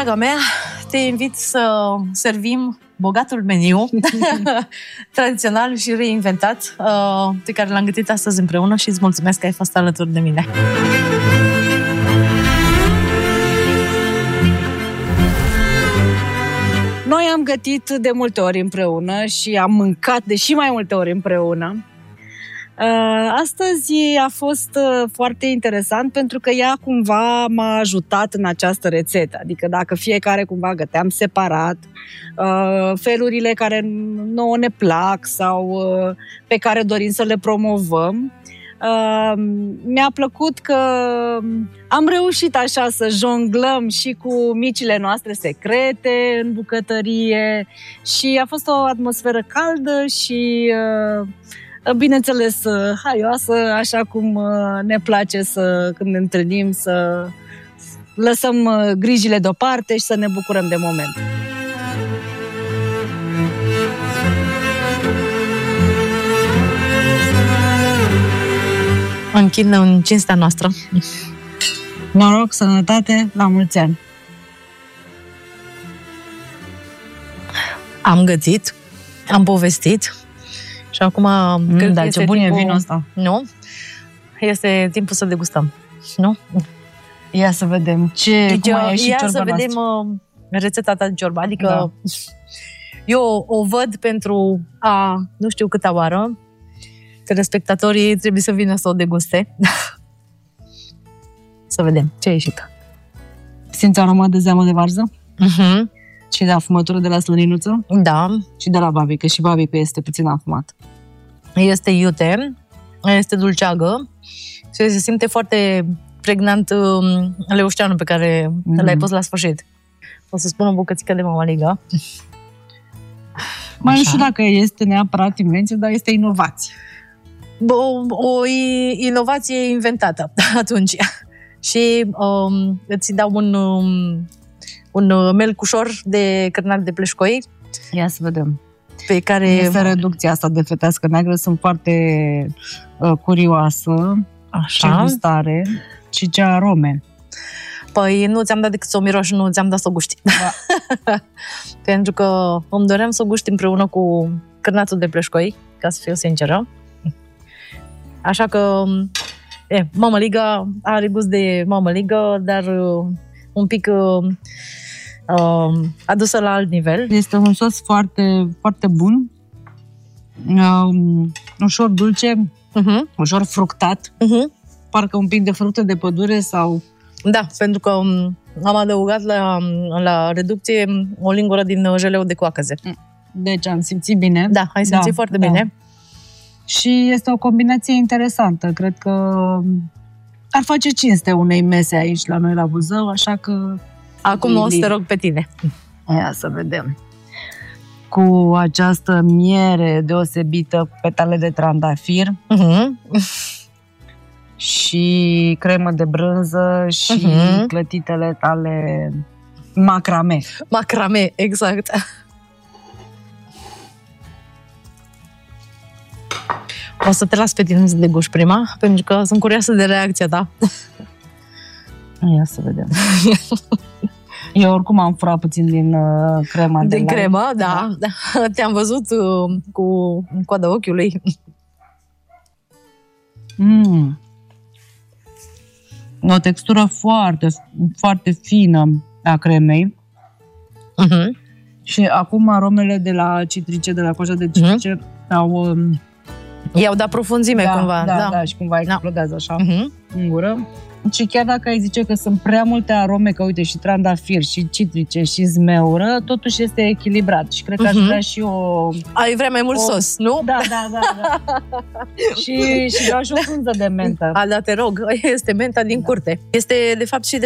Draga mea, te invit să servim bogatul meniu tradițional și reinventat pe care l-am gătit astăzi împreună și îți mulțumesc că ai fost alături de mine. Noi am gătit de multe ori împreună și am mâncat de și mai multe ori împreună. Astăzi a fost foarte interesant pentru că ea cumva m-a ajutat în această rețetă. Adică dacă fiecare cumva găteam separat, felurile care nouă ne plac sau pe care dorim să le promovăm, mi-a plăcut că am reușit așa să jonglăm și cu micile noastre secrete în bucătărie și a fost o atmosferă caldă și bineînțeles haioasă, așa cum ne place când ne întâlnim să lăsăm grijile deoparte și să ne bucurăm de moment. Închin în cinstea noastră. Noroc, sănătate, la mulți ani! Am gătit, am povestit și acum cred că ce bun e vinul ăsta. Nu? Este timpul să degustăm. Nu? Ia să vedem cum a ieșit ciorba să vedem rețeta ta de ciorbă. Adică eu o văd pentru nu știu câta oară. Telespectatorii trebuie să vină să o deguste. Să vedem ce a ieșit. Simți aroma de zeamă de varză? Și de afumătură de la slăninuță? Da. Și de la babică. Și babică este puțin afumat. Este iute, este dulceagă și se simte foarte pregnant leușteanul pe care l-ai pus la sfârșit. O să spun o bucățică de mamaligă. Mai nu știu dacă este neapărat invenție, dar este inovație. O inovație inventată atunci. Și îți dau un melcușor de cărnar de pleșcoi. Ia să vedem. Pe care este redukția asta de fetească neagră, sunt foarte curioasă. Așa. Ce gustare și ce arome. Păi nu ți-am dat decât să o miroși și nu ți-am dat să o guști. Da. Pentru că îmi doream să o guști împreună cu cârnatul de pleșcoi, ca să fiu sinceră. Așa că mămăliga are gust de mămăligă, dar un pic adusă la alt nivel. Este un sos foarte, foarte bun, ușor dulce, ușor fructat, parcă un pic de fructe de pădure sau... Da, pentru că am adăugat la reducție o lingură din jeleu de coacăze. Deci am simțit bine. Da, ai simțit foarte bine. Și este o combinație interesantă. Cred că ar face cinste unei mese aici la noi la Buzău, așa că... Acum o să te rog pe tine. Ia să vedem. Cu această miere deosebită, petale de trandafir și cremă de brânză și clătitele tale macrame. Macrame, exact. O să te las pe tine să deguști prima, pentru că sunt curioasă de reacția ta. Ia să vedem. Eu oricum am furat puțin din crema. Din cremă, da. Te-am văzut cu coada ochiului. O textură foarte, foarte fină a cremei. Și acum aromele de la citrice, de la coaja de citrice, i-au dat profunzime cumva. Da, și cumva explodează așa în gură. Și chiar dacă ai zice că sunt prea multe arome, că uite și trandafir, și citrice, și zmeură, totuși este echilibrat. Și cred că aș vrea și o... Ai vrea mai mult sos, nu? Da. și vreau și o frunză de mentă. Da, te rog, este menta din curte. Este de fapt și